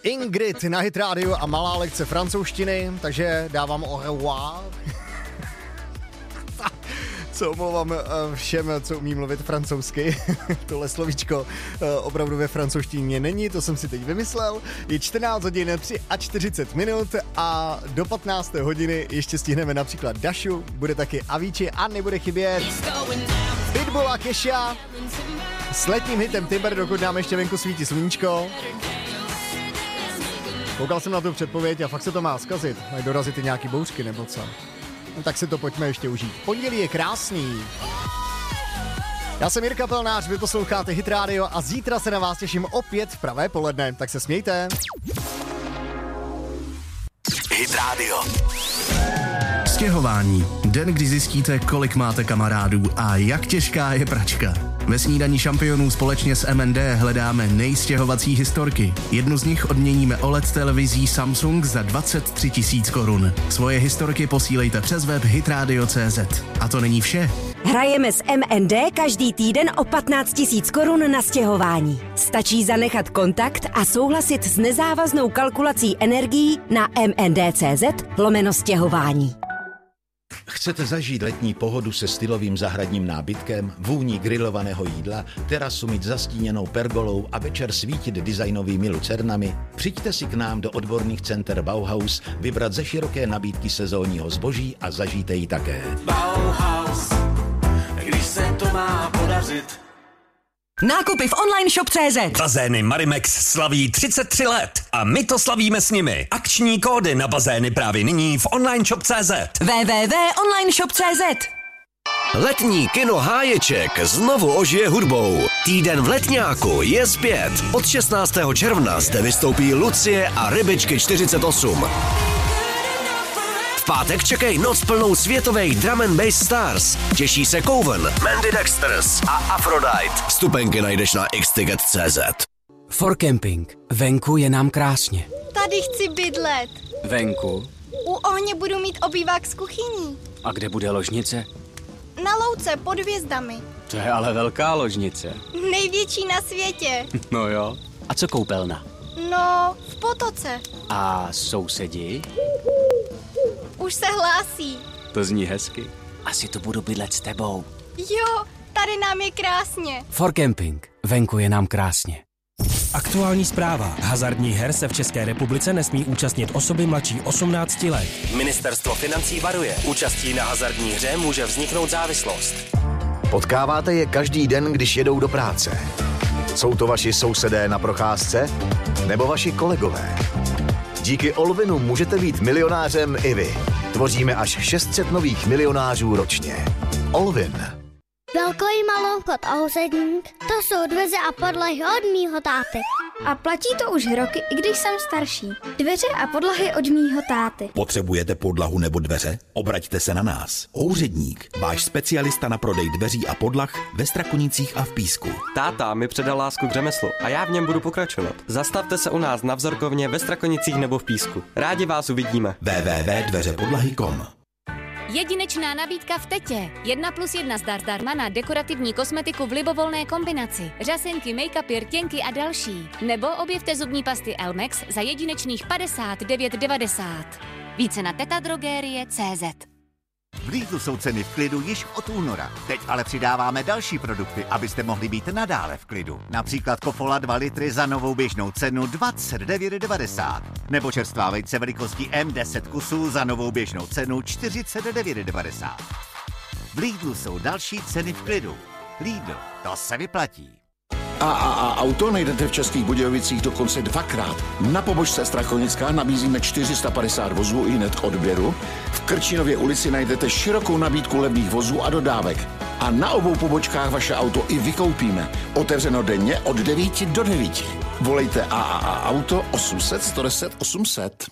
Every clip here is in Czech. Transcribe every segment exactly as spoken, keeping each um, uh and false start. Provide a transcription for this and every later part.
Ingrid na Hit Radio a malá lekce francouzštiny, takže dávám au revoir. Co omlouvám všem, co umí mluvit francouzsky. Tohle slovíčko opravdu ve francouzštině není, to jsem si teď vymyslel. Je čtrnáct hodin čtyřicet tři minut a do patnácté hodiny ještě stihneme například Dašu, bude taky Avicii a nebude chybět Pitbull a Kesha s letním hitem Timber, dokud nám ještě venku svítí sluníčko. Koukal jsem na tu předpověď a fakt se to má zkazit. Mají dorazit i nějaký bouřky nebo co. No tak si to pojďme ještě užít. Pondělí je krásný. Já jsem Jirka Pelnář, vy posloucháte Hit Radio a zítra se na vás těším opět v pravé poledne, tak se smějte. Hit Radio. Stěhování. Den, kdy zjistíte, kolik máte kamarádů a jak těžká je pračka. Ve snídani šampionů společně s M and D hledáme nejstěhovací historky. Jednu z nich odměníme O L E D televizí Samsung za dvacet tři tisíc korun. Svoje historky posílejte přes web hitradio tečka cé zet. A to není vše. Hrajeme s M and D každý týden o patnáct tisíc korun na stěhování. Stačí zanechat kontakt a souhlasit s nezávaznou kalkulací energií na m n d tečka cé zet lomeno stěhování. Chcete zažít letní pohodu se stylovým zahradním nábytkem, vůní grilovaného jídla, terasu mít zastíněnou pergolou a večer svítit designovými lucernami? Přijďte si k nám do odborných center Bauhaus vybrat ze široké nabídky sezónního zboží a zažijte ji také. Bauhaus, když se to má podařit. Nákupy v online shop tečka cé zet. Bazény Marimex slaví třicet tři let a my to slavíme s nimi. Akční kódy na bazény právě nyní v online shop tečka cé zet. w w w tečka online shop tečka cé zet. Letní kino Háječek znovu ožije hudbou. Týden v Letňáku je zpět. Od šestnáctého června zde vystoupí Lucie a Rybičky čtyřicet osm. V pátek čekej noc plnou světových drum and bass stars. Těší se Coven, Mandy Dexters a Aphrodite. Vstupenky najdeš na x ticket tečka cé zet. For Camping. Venku je nám krásně. Tady chci bydlet. Venku? U ohně budu mít obývák s kuchyní. A kde bude ložnice? Na louce pod hvězdami. To je ale velká ložnice. Největší na světě. No jo. A co koupelna? No, v potoce. A sousedi? Už se hlásí. To zní hezky. Asi to budu bydlet s tebou. Jo, tady nám je krásně. For Camping. Venku je nám krásně. Aktuální zpráva. Hazardních her se v České republice nesmí účastnit osoby mladší osmnácti let. Ministerstvo financí varuje. Účastí na hazardní hře může vzniknout závislost. Potkáváte je každý den, když jedou do práce. Jsou to vaši sousedé na procházce? Nebo vaši kolegové? Díky Olvinu můžete být milionářem i vy. Tvoříme až šest set nových milionářů ročně. Olvin. Velký maloobchod a husedník, to jsou dveře a podlahy od mýho táty. A platí to už roky, i když jsem starší. Dveře a podlahy od mýho táty. Potřebujete podlahu nebo dveře? Obraťte se na nás. Houředník, váš specialista na prodej dveří a podlah ve Strakonicích a v Písku. Táta mi předal lásku k řemeslu a já v něm budu pokračovat. Zastavte se u nás na vzorkovně ve Strakonicích nebo v Písku. Rádi vás uvidíme. w w w tečka dveře podlahy tečka com. Jedinečná nabídka v Tetě. Jedna plus jedna zdarma na dekorativní kosmetiku v libovolné kombinaci. Řasenky, make-upy, rtěnky a další. Nebo objevte zubní pasty Elmex za jedinečných padesát devět devadesát. Více na tetadrogerie tečka cé zet. V Lidlu jsou ceny v klidu již od února. Teď ale přidáváme další produkty, abyste mohli být nadále v klidu. Například Kofola dva litry za novou běžnou cenu dvacet devět devadesát. Nebo čerstvá vejce velikosti M deset kusů za novou běžnou cenu čtyřicet devět devadesát. V Lidlu jsou další ceny v klidu. Lidl, to se vyplatí. A A A Auto najdete v Českých Budějovicích dokonce dvakrát. Na pobočce Strakonická nabízíme čtyři sta padesát vozů i hned k odběru. V Krčinově ulici najdete širokou nabídku levných vozů a dodávek. A na obou pobočkách vaše auto i vykoupíme. Otevřeno denně od devíti do devíti. Volejte A A A Auto osm set sto deset osm set.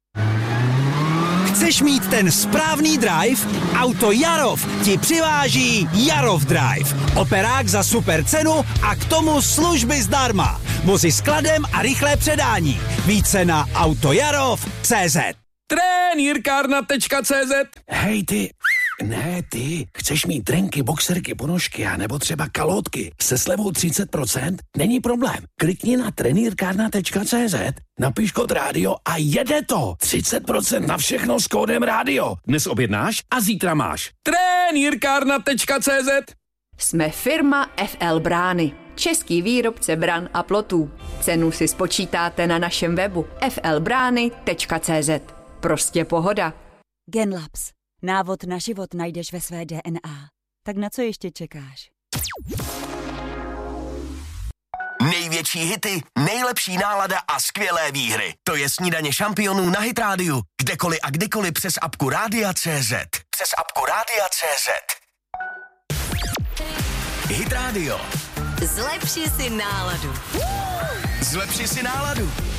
Chceš mít ten správný drive? Auto Jarov ti přiváží Jarov Drive. Operák za super cenu a k tomu služby zdarma. Vozy s kladem a rychlé předání. Více na autojarov tečka cé zet. Trenýrkárna tečka cé zet. Hej ty, Ne, ty. Chceš mít trenky, boxerky, ponožky a nebo třeba kalotky se slevou třicet procent? Není problém. Klikni na trenýrkárna tečka cé zet, napiš kód rádio a jede to. třicet procent na všechno s kódem rádio. Dnes objednáš a zítra máš. trenýrkárna tečka cé zet. Jsme firma F L Brány, český výrobce bran a plotů. Cenu si spočítáte na našem webu f l brány tečka cé zet. Prostě pohoda. Genlabs. Návod na život najdeš ve své D N A. Tak na co ještě čekáš? Největší hity, nejlepší nálada a skvělé výhry. To je Snídaně šampionů na Hit Rádiu. Kdekoliv a kdykoliv přes apku Rádia tečka cé zet. Přes apku Rádia tečka cé zet. Hit Radio. Zlepši si náladu. Zlepši si náladu.